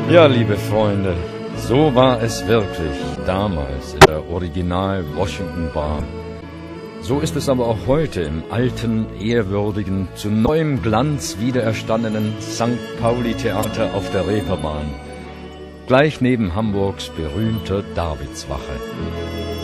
Ja, liebe Freunde, so war es wirklich damals in der Original Washington Bahn. So ist es aber auch heute im alten, ehrwürdigen, zu neuem Glanz wiedererstandenen St. Pauli Theater auf der Reeperbahn, gleich neben Hamburgs berühmter Davidswache.